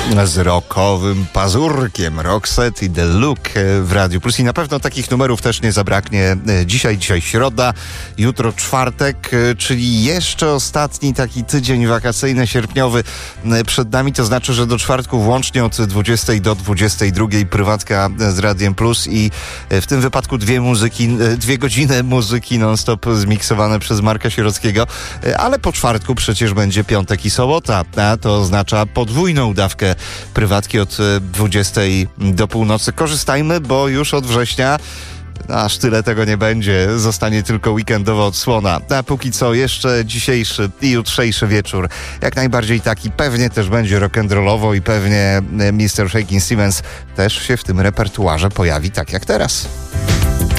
z rockowym pazurkiem. Roxette i The Look w Radiu Plus. I na pewno takich numerów też nie zabraknie dzisiaj środa, jutro czwartek, czyli jeszcze ostatni taki tydzień wakacyjny, sierpniowy przed nami. To znaczy, że do czwartku włącznie od 20 do 22 prywatka z Radiem Plus i w tym wypadku 2 godziny muzyki non-stop zmiksowane przez Marka Sierockiego, ale po czwartku przecież będzie piątek i sobota, a to oznacza podwójną dawkę prywatki od 20 do północy. Korzystajmy, bo już od września aż tyle tego nie będzie. Zostanie tylko weekendowa odsłona. A póki co jeszcze dzisiejszy i jutrzejszy wieczór jak najbardziej taki. Pewnie też będzie rock'n'rollowo i pewnie Mr. Shakin' Stevens też się w tym repertuarze pojawi tak jak teraz.